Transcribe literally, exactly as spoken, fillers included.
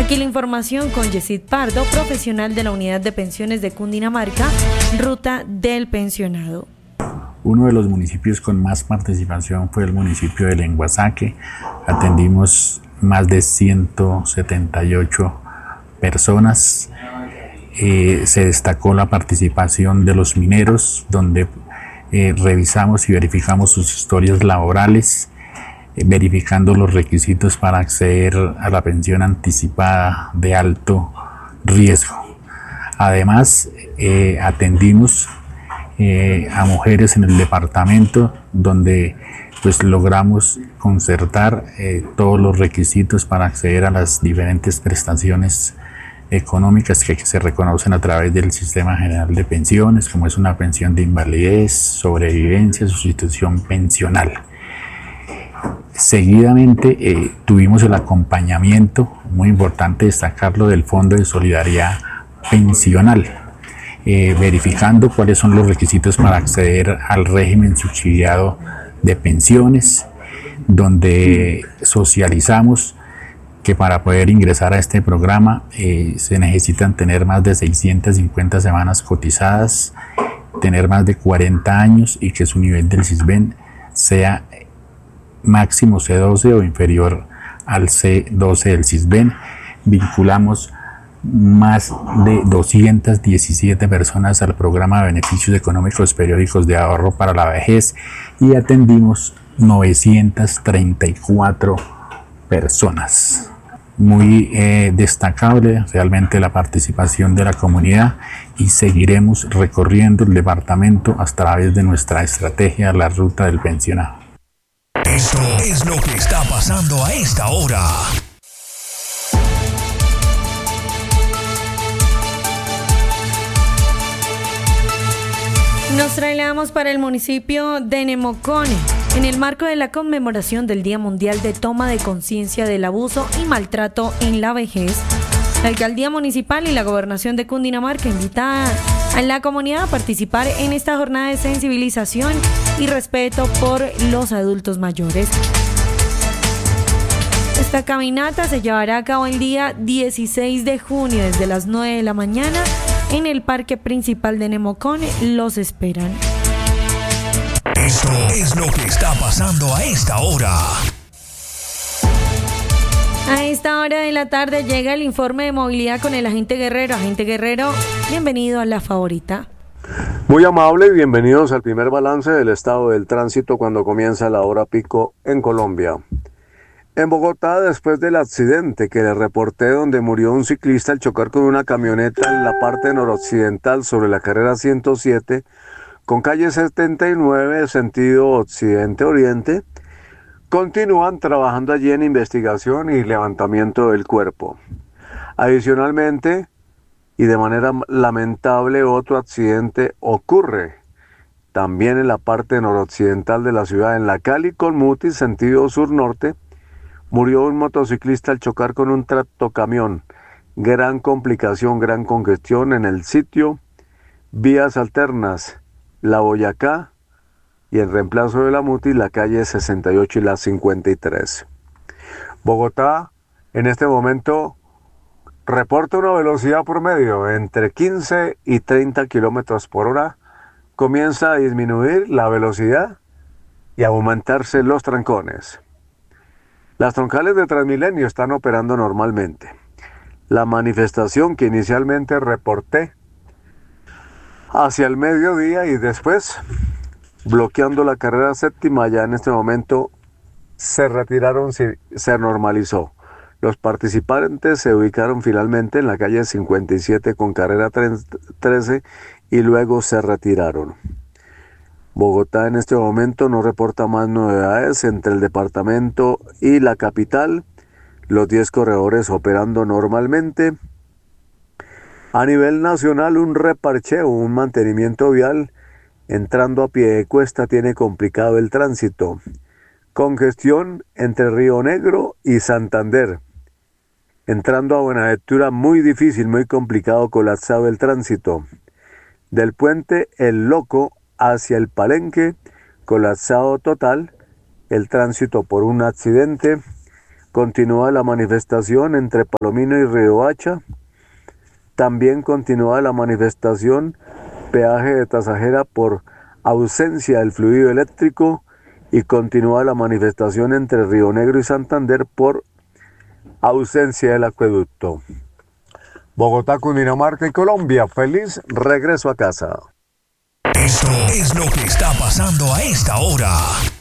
Aquí la información con Yesid Pardo, profesional de la Unidad de Pensiones de Cundinamarca, Ruta del Pensionado. Uno de los municipios con más participación fue el municipio de Lenguasaque. Atendimos más de ciento setenta y ocho personas. Eh, se destacó la participación de los mineros, donde eh, revisamos y verificamos sus historias laborales, eh, verificando los requisitos para acceder a la pensión anticipada de alto riesgo. Además, eh, atendimos Eh, a mujeres en el departamento, donde pues logramos concertar eh, todos los requisitos para acceder a las diferentes prestaciones económicas que, que se reconocen a través del Sistema General de Pensiones, como es una pensión de invalidez, sobrevivencia, sustitución pensional. Seguidamente eh, tuvimos el acompañamiento, muy importante destacarlo, del Fondo de Solidaridad Pensional, Eh, verificando cuáles son los requisitos para acceder al régimen subsidiado de pensiones, donde socializamos que para poder ingresar a este programa eh, se necesitan tener más de seiscientas cincuenta semanas cotizadas, tener más de cuarenta años y que su nivel del SISBEN sea máximo C doce o inferior al C doce del SISBEN. Vinculamos más de doscientas diecisiete personas al programa de beneficios económicos periódicos de ahorro para la vejez y atendimos novecientas treinta y cuatro personas. Muy eh, destacable realmente la participación de la comunidad, y seguiremos recorriendo el departamento a través de nuestra estrategia, la Ruta del Pensionado. Esto es lo que está pasando a esta hora. Nos trasladamos para el municipio de Nemocone, en el marco de la conmemoración del Día Mundial de Toma de Conciencia del Abuso y Maltrato en la Vejez. La Alcaldía Municipal y la Gobernación de Cundinamarca invitan a la comunidad a participar en esta jornada de sensibilización y respeto por los adultos mayores. Esta caminata se llevará a cabo el día dieciséis de junio desde las nueve de la mañana en el parque principal de Nemocone. Los esperan. Esto es lo que está pasando a esta hora. A esta hora de la tarde llega el informe de movilidad con el agente Guerrero. Agente Guerrero, bienvenido a La Favorita. Muy amable y bienvenidos al primer balance del estado del tránsito cuando comienza la hora pico en Colombia. En Bogotá, después del accidente que le reporté donde murió un ciclista al chocar con una camioneta en la parte noroccidental sobre la carrera ciento siete, con calle setenta y nueve, sentido occidente-oriente, continúan trabajando allí en investigación y levantamiento del cuerpo. Adicionalmente, y de manera lamentable, otro accidente ocurre también en la parte noroccidental de la ciudad, en la Cali con Mutis, sentido sur-norte. Murió un motociclista al chocar con un tractocamión. Gran complicación, gran congestión en el sitio. Vías alternas, la Boyacá, y en reemplazo de la Mutis, la calle sesenta y ocho y la cincuenta y tres. Bogotá, en este momento, reporta una velocidad promedio entre quince y treinta kilómetros por hora. Comienza a disminuir la velocidad y a aumentarse los trancones. Las troncales de Transmilenio están operando normalmente. La manifestación que inicialmente reporté hacia el mediodía y después bloqueando la carrera séptima, ya en este momento se retiraron, se normalizó. Los participantes se ubicaron finalmente en la calle cincuenta y siete con carrera trece y luego se retiraron. Bogotá en este momento no reporta más novedades entre el departamento y la capital. Los diez corredores operando normalmente. A nivel nacional, un reparcheo, un mantenimiento vial. Entrando a Piedecuesta tiene complicado el tránsito. Congestión entre Río Negro y Santander. Entrando a Buenaventura, muy difícil, muy complicado, colapsado el tránsito. Del puente El Loco hacia el Palenque, colapsado total, el tránsito por un accidente, continúa la manifestación entre Palomino y Riohacha. También continúa la manifestación peaje de Tasajera por ausencia del fluido eléctrico y continúa la manifestación entre Río Negro y Santander por ausencia del acueducto. Bogotá, Cundinamarca y Colombia, feliz regreso a casa. Esto es lo que está pasando a esta hora.